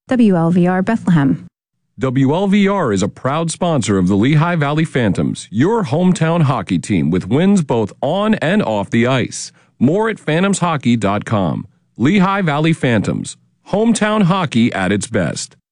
WLVR Bethlehem. WLVR is a proud sponsor of the Lehigh Valley Phantoms, your hometown hockey team with wins both on and off the ice. More at phantomshockey.com. Lehigh Valley Phantoms, hometown hockey at its best.